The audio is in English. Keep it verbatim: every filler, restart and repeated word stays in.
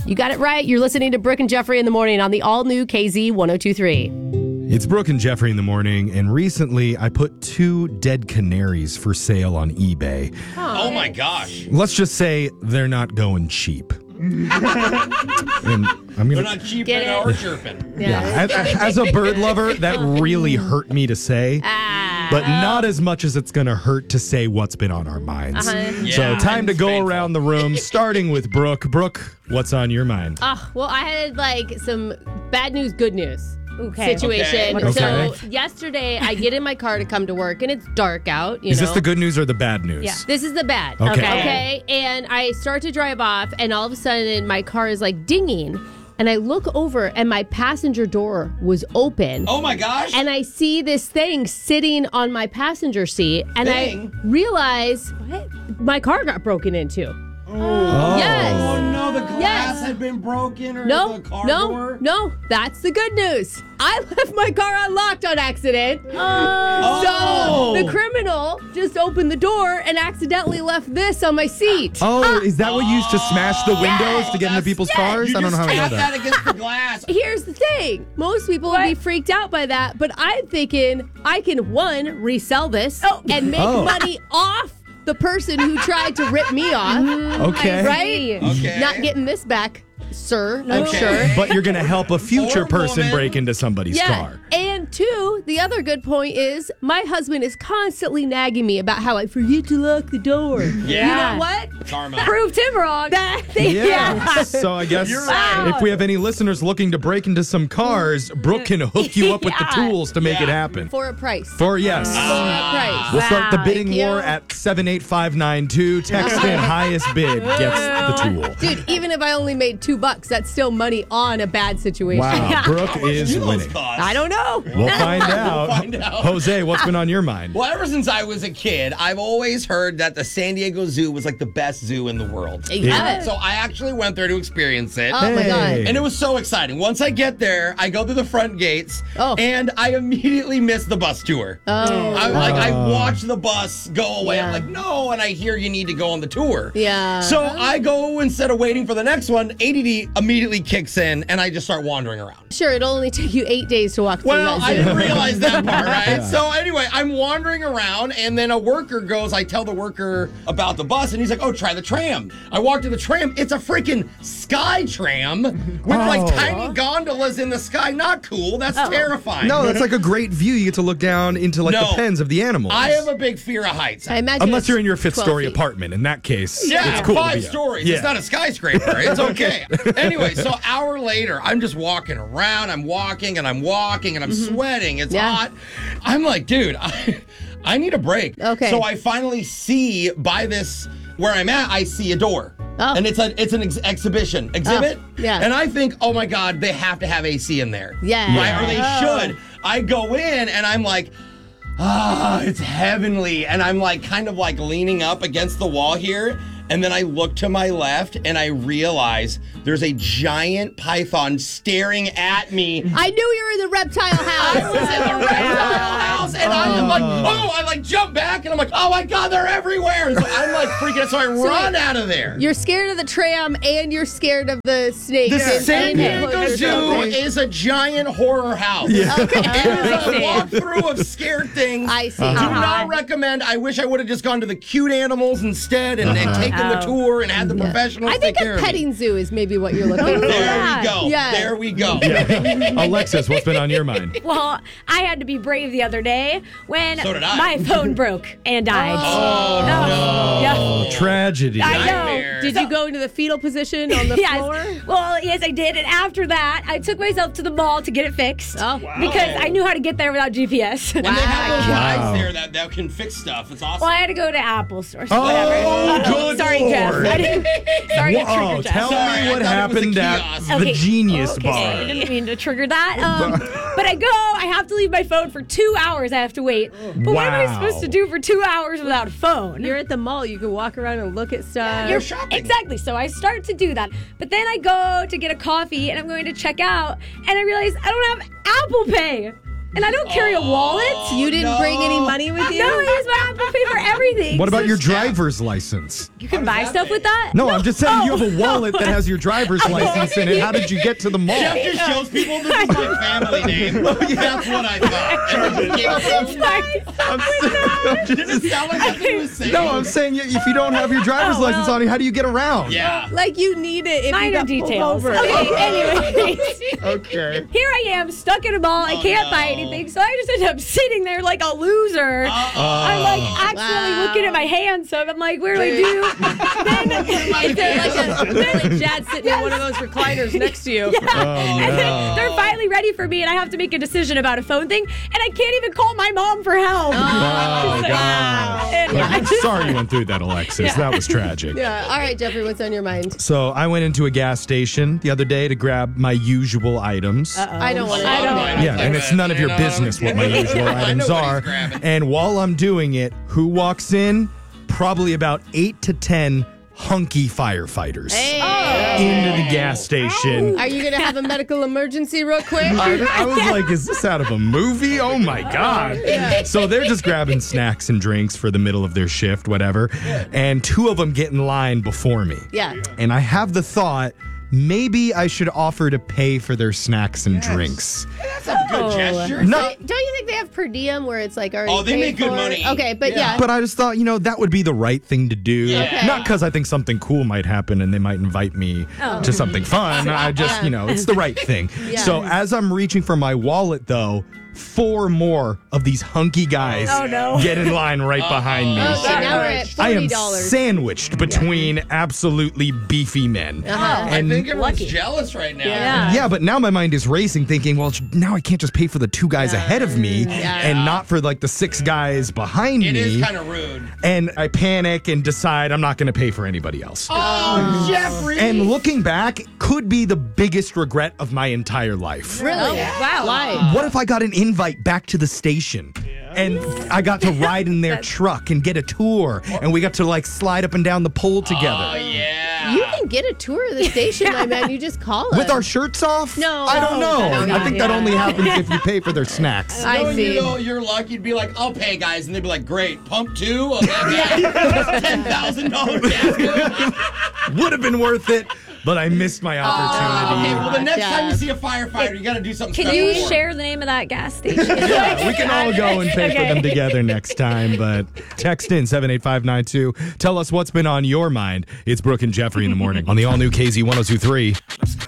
You got it right. You're listening to Brooke and Jeffrey in the morning on the all-new K Z one oh two three. It's Brooke and Jeffrey in the morning, and recently I put two dead canaries for sale on eBay. Oh, my gosh. Let's just say they're not going cheap. and I'm gonna, They're not cheap or chirping. Yeah, as, as a bird lover, that really hurt me to say, Ah. but not as much as it's going to hurt to say what's been on our minds. Uh-huh. So Yeah, time to it's go painful. around the room, starting with Brooke. Brooke, what's on your mind? Oh, well, I had like some bad news, good news. Okay. Situation. Okay. So Okay. yesterday, I get in my car to come to work, and it's dark out. You Is know? this the good news or the bad news? Yeah. This is the bad. Okay. Okay. And I start to drive off, and all of a sudden, my car is like dinging. And I look over, and my passenger door was open. Oh, my gosh. And I see this thing sitting on my passenger seat, and Thing? I realize what? My car got broken into. Oh. Yes. Oh, no, the glass Yes. had been broken or No, the car no, door? no. That's the good news. I left my car unlocked on accident. Oh. So the criminal just opened the door and accidentally left this on my seat. Oh, is that what you used to smash the windows to get into That's- people's yes. cars? You I don't know just how I know tap that. that against the glass. Here's the thing. Most people would be freaked out by that, but I'm thinking I can, one, resell this and make Oh. money off the person who tried to rip me off. Okay. Right? Okay. Not getting this back, sir, I'm Okay. sure. But you're going to help a future Or person woman. break into somebody's Yeah. car. And two, the other good point is my husband is constantly nagging me about how I forget to lock the door. Yeah. You know what? Karma. Proved him wrong. That Yeah. So I guess You're right. if we have any listeners looking to break into some cars, Brooke can hook you up with the Yeah. tools to make Yeah. it happen. For a price. For yes. For a price. We'll start the Wow. bidding Thank you. war at seven eight five nine two. Text in highest bid gets the tool. Dude, even if I only made two bucks, that's still money on a bad situation. Wow. Brooke is Do those winning. costs? I don't know. We'll find out. find out. Jose, what's been on your mind? Well, ever since I was a kid, I've always heard that the San Diego Zoo was like the best zoo in the world. Yeah. So I actually went there to experience it. Oh my Hey. God. And it was so exciting. Once I get there, I go through the front gates, Oh. and I immediately miss the bus tour. Oh. I'm like, I Oh. watch the bus go away. I'm Yeah. like, no, and I hear you need to go on the tour. Yeah. So I go, instead of waiting for the next one, A D D immediately kicks in, and I just start wandering around. Sure, it'll only take you eight days to walk through Well, that I zoo. didn't realize that part, right? Yeah. So anyway, I'm wandering around, and then a worker goes, I tell the worker about the bus, and he's like, oh, try the tram. I walk to the tram. It's a freaking sky tram with like Oh. tiny gondolas in the sky. Not cool. That's terrifying. No, that's like a great view. You get to look down into like No. the pens of the animals. I have a big fear of heights. I imagine Unless it's you're in your fifth twelve story feet. apartment. In that case, Yeah, it's cool to five be up. stories. Yeah. It's not a skyscraper. It's okay. Anyway, so hour later, I'm just walking around. I'm walking and I'm walking and I'm sweating. It's Yeah. hot. I'm like, dude, I, I need a break. Okay. So I finally see by this where I'm at, I see a door. Oh. And it's a it's an ex- exhibition exhibit. Oh, yeah. And I think, oh my God, they have to have A C in there. Yeah. Right? Or they Oh. should. I go in and I'm like, ah, it's heavenly. And I'm like kind of like leaning up against the wall here. And then I look to my left and I realize there's a giant python staring at me. I knew you were in the reptile house. I was in the reptile house and I'm like, oh, I like jump back and I'm like, oh my God, they're everywhere. And so I'm like freaking out. So I run wait. out of there. You're scared of the tram and you're scared of the snakes. The and- San and Diego hippopotamus. Zoo is a giant horror house. Yeah. Okay. It is a walkthrough of scared things. I see. Do Uh-huh. not recommend. I wish I would have just gone to the cute animals instead and, and taken the Oh. tour and had the professionals I think take care a of me. petting zoo is maybe what you're looking for. There Yeah. we go. Yeah. There we go. Alexis, what's been on your mind? Well, I had to be brave the other day when So did I. my phone broke and died. Oh, no. Yeah. Tragedy. I know. Nightmare. Did you go into the fetal position on the yes. floor? Well, yes, I did. And after that, I took myself to the mall to get it fixed. Oh. Because I knew how to get there without G P S. And they have those Wow. guys there that, that can fix stuff. It's awesome. Well, I had to go to Apple Store. So Oh, whatever. good Sorry, Jeff. Lord. I didn't, sorry to Whoa, trigger Jeff. tell Sorry, I me what thought it was a happened at kiosk. the Okay. Genius okay, Bar. I didn't mean to trigger that. Um, but I go, I have to leave my phone for two hours. I have to wait. But what am I Wow. supposed to do for two hours without a phone? You're at the mall. You can walk around and look at stuff. You're shopping. Exactly. So I start to do that. But then I go to get a coffee and I'm going to check out and I realize I don't have Apple Pay. and I don't carry a wallet. You didn't no. bring any money with you? No, I use my Apple Pay for everything. What about So your driver's license? You can How buy does that stuff pay? with that? No, I'm just saying you Oh. have a wallet that has your driver's license in it. How did you get to the mall? Jeff just shows people this is my family name. That's what I thought. I'm, I'm Didn't just, it sound like that's what he was saying? no, I'm saying if you don't have your driver's Oh, well. license on you, how do you get around? Yeah. Like you need it if you Minor got pulled details. over. Okay, anyways. Okay. Here I am, stuck in a mall. I Oh, can't no. buy anything, so I just end up sitting there like a loser. I'm like accidentally Wow. looking at my hands, so I'm like, what do I do? Is there like a there's like Chad sitting in one of those recliners next to you? Oh, And then no. they're finally ready for me, and I have to make a decision about a phone thing, and I can't even call my mom for help. Oh, So- God. And I I'm just- sorry you went through that, Alexis. That was tragic. Yeah. All right, Jeffrey, what's on your mind? So I went into a gas station the other day to grab my usual items. I don't want to. I don't- Yeah, and it's none of your business what my usual I items know what are. he's grabbing. And while I'm doing it, who walks in? Probably about eight to ten hunky firefighters Hey. into the gas station. Are you going to have a medical emergency real quick? I, I was like, is this out of a movie? Oh my God. So they're just grabbing snacks and drinks for the middle of their shift, whatever. And two of them get in line before me. Yeah. And I have the thought, maybe I should offer to pay for their snacks and drinks. That's a good gesture. No, Don't you think they have per diem where it's like already Oh, they paid make good for? money. Okay, but yeah. but I just thought, you know, that would be the right thing to do. Yeah. Not because I think something cool might happen and they might invite me to something fun. I just, you know, it's the right thing. Yeah. So as I'm reaching for my wallet, though, four more of these hunky guys Oh, no. get in line right behind me. Okay, now we're at I am forty dollars. sandwiched between absolutely beefy men. Uh-huh. I And think everyone's Lucky. jealous right now. Yeah. yeah, but now my mind is racing, thinking, well, now I can't just pay for the two guys ahead of me and not for like the six guys behind It me. is kind of rude. And I panic and decide I'm not going to pay for anybody else. Oh, Jeffrey. And looking back, could be the biggest regret of my entire life. Really? Wow. Why? What if I got an invite back to the station? And I got to ride in their truck and get a tour, and we got to like slide up and down the pole together. Oh, yeah. You can get a tour of the station, my man. You just call it. With our shirts off? No. I don't know. No, I think that yeah. only happens if you pay for their snacks. I Knowing see. You know your luck, you'd be like, I'll pay, guys. And they'd be like, great, pump two? Okay, ten thousand dollars gas bill. Would have been worth it, but I missed my opportunity. Okay, well, the next Yeah. time you see a firefighter, you got to do something Can special you for 'em. share the name of that gas station? Yeah, we can all go and pay for Okay. them together next time, but text in seven eight five nine two. Tell us what's been on your mind. It's Brooke and Jeffrey in the morning on the all-new K Z one oh two three.